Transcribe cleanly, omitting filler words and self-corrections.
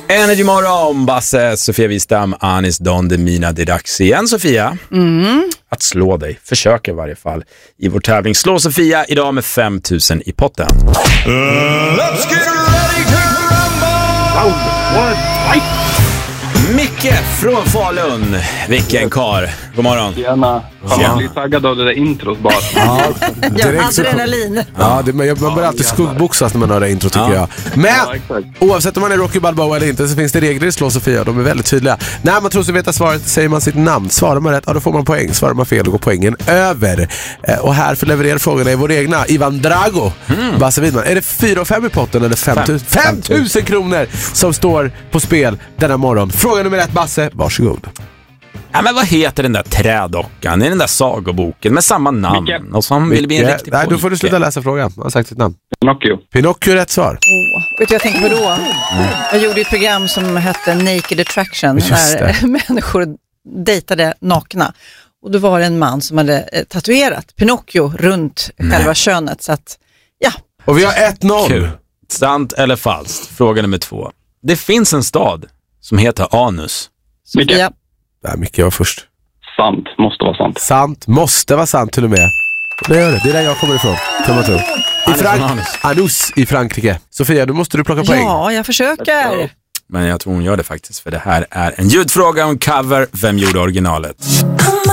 Energy morgon, Basse, Sofia Wistam, Anis Don Demina. Det är dags igen, Sofia. Att slå dig, försöka i varje fall i vår tävling. Slå Sofia idag med 5 000 i potten. Let's get ready to rumble! Micke från Falun. Vilken kar. God morgon. Tjena. Jag blir taggad av det där intros bara. Ja, adrenalin. Ja, man börjar alltid skuggboxas när man har det intro, tycker jag. Men oavsett om man är Rocky Balboa eller inte så finns det regler i Slå Sofia. De är väldigt tydliga. När man tror sig veta svaret säger man sitt namn. Svarar man rätt, ja, då får man poäng. Svarar man fel, då går poängen över. Och här för leverera frågorna är vår egna Ivan Drago. Basse Widman. Är det 4 och 5 i potten eller 5 000 kronor som står på spel denna morgon? Fråga nummer 1, Basse. Varsågod. Ja, men vad heter den där trädockan i den där sagoboken med samma namn? Micke. Och som vill bli en riktig Nej, då får du sluta läsa frågan. Jag har sagt sitt namn. Pinocchio. Är rätt svar. Vet du, jag tänker på då. Jag gjorde ett program som hette Naked Attraction. Där människor dejtade nakna. Och då var det en man som hade tatuerat Pinocchio runt själva könet. Så att, ja. Och vi har 1-0. Kul. Sant eller falskt? Fråga nummer 2. Det finns en stad som heter Anus. Micke. Ja. Nej, Micke var först. Sant. Måste vara sant. Sant. Måste vara sant till och med. Det gör det. Det är där jag kommer ifrån. Kan man tro. Anus i Frankrike. Sofia, nu måste du plocka poäng. Ja, jag försöker. Men jag tror hon gör det faktiskt, för det här är en ljudfråga och en cover. Vem gjorde originalet?